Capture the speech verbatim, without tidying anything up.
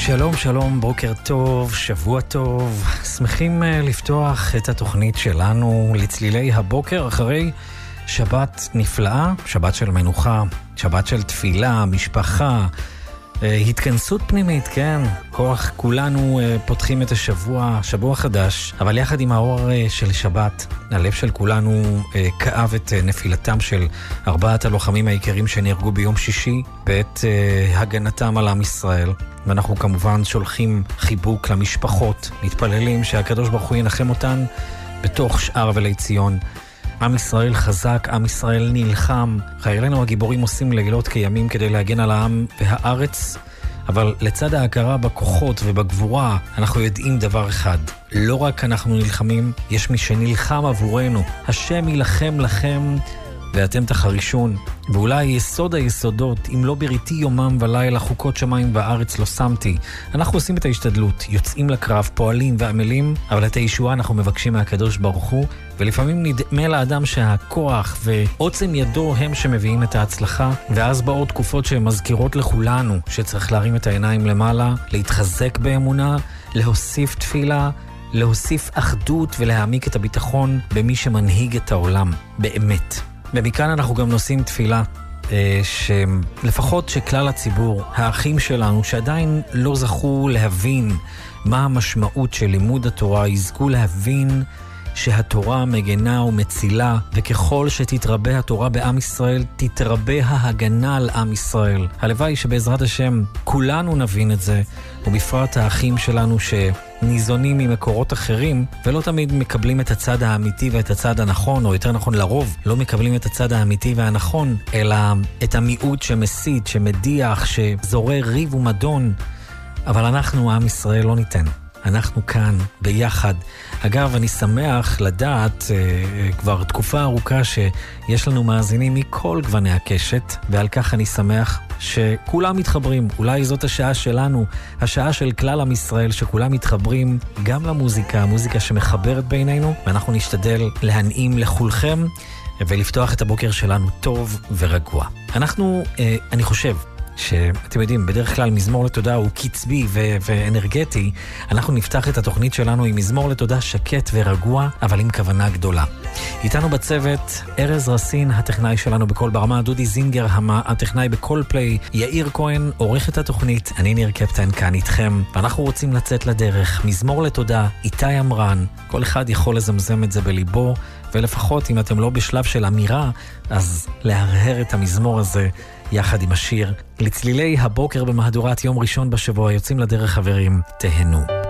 שלום, שלום, בוקר טוב, שבוע טוב. שמחים לפתוח את התוכנית שלנו לצלילי הבוקר אחרי שבת נפלאה, שבת של מנוחה, שבת של תפילה, משפחה, התכנסות פנימית, כן? כוח, כולנו פותחים את השבוע, שבוע חדש, אבל יחד עם האור של שבת, הלב של כולנו כאב את נפילתם של ארבעת הלוחמים העיקרים שנהרגו ביום שישי בעת הגנתם על עם ישראל. ואנחנו כמובן שולחים חיבוק למשפחות, מתפללים שהקדוש ברוך הוא ינחם אותן בתוך שאר אבלי ציון. עם ישראל חזק, עם ישראל נלחם, חיילינו הגיבורים עושים לילות כימים כדי להגן על העם והארץ, אבל לצד ההכרה בכוחות ובגבורה אנחנו יודעים דבר אחד, לא רק אנחנו נלחמים, יש מי שנלחם עבורנו. השם ילחם לכם ואתם תחרישון. ואולי יסוד היסודות, אם לא בריתי יומם ולילה, חוקות שמיים וארץ לא שמתי. אנחנו עושים את ההשתדלות, יוצאים לקרב, פועלים ועמלים, אבל את הישועה אנחנו מבקשים מהקדוש ברוך הוא, ולפעמים נדמה לאדם שהכוח ועוצם ידו הם שמביאים את ההצלחה, ואז באות תקופות שמזכירות לכולנו שצריך להרים את העיניים למעלה, להתחזק באמונה, להוסיף תפילה, להוסיף אחדות ולהעמיק את הביטחון במי שמנהיג את העולם באמת. ומכאן אנחנו גם נושאים תפילה, שלפחות שכלל הציבור, האחים שלנו שעדיין לא זכו להבין מה המשמעות של לימוד התורה, יזכו להבין שהתורה מגנה ומצילה, וככל שתתרבה התורה בעם ישראל, תתרבה ההגנה על עם ישראל. הלוואי שבעזרת השם כולנו נבין את זה, ובפרט האחים שלנו שניזונים ממקורות אחרים, ולא תמיד מקבלים את הצד האמיתי ואת הצד הנכון, או יותר נכון לרוב, לא מקבלים את הצד האמיתי והנכון, אלא את המיעוט שמסית, שמדיח, שזורר ריב ומדון. אבל אנחנו, עם ישראל, לא ניתן. אנחנו כאן ביחד. אגב, אני שמח לדעת אה, כבר תקופה ארוכה שיש לנו מאזינים מכל גווני הקשת, ועל כך אני שמח שכולם מתחברים. אולי זאת השעה שלנו, השעה של כלל עם ישראל, שכולם מתחברים גם למוזיקה, המוזיקה שמחברת בינינו, ואנחנו נשתדל להנעים לכולכם ולפתוח את הבוקר שלנו טוב ורגוע. אנחנו, אה, אני חושב, שאתם יודעים, בדרך כלל מזמור לתודה הוא קצבי ו- ואנרגטי. אנחנו נפתח את התוכנית שלנו עם מזמור לתודה שקט ורגוע, אבל עם כוונה גדולה. איתנו בצוות ארז רסין, הטכנאי שלנו בכל ברמה, דודי זינגר, הטכנאי בכל פליי, יאיר כהן, עורכת התוכנית, אני ניר קפטן כאן איתכם, ואנחנו רוצים לצאת לדרך. מזמור לתודה, איתי אמרן, כל אחד יכול לזמזם את זה בליבו, ולפחות אם אתם לא בשלב של אמירה, אז להרהר את המזמור הזה יחד עם השיר. לצלילי הבוקר במהדורת יום ראשון בשבוע, יוצאים לדרך חברים, תהנו.